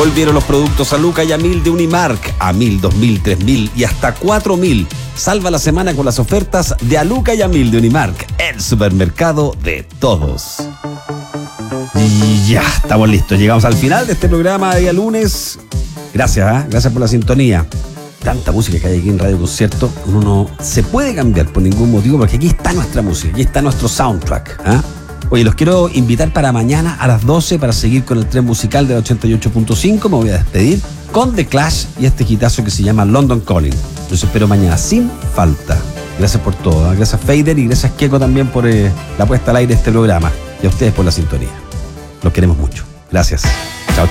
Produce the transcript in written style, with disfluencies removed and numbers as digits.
Volvieron los productos a Luca y a 1000 de Unimark, a 1000, 2000, 3000 y hasta 4000. Salva la semana con las ofertas de a Luca y a 1000 de Unimark, el supermercado de todos. Y ya, estamos listos. Llegamos al final de este programa de día lunes. Gracias, gracias por la sintonía. Tanta música que hay aquí en Radio Concierto, uno no se puede cambiar por ningún motivo, porque aquí está nuestra música, aquí está nuestro soundtrack. Oye, los quiero invitar para mañana a las 12 para seguir con el tren musical de 88.5. Me voy a despedir con The Clash y este hitazo que se llama London Calling. Los espero mañana sin falta. Gracias por todo, gracias Fader y gracias Keiko también por la puesta al aire de este programa y a ustedes por la sintonía. Los queremos mucho. Gracias.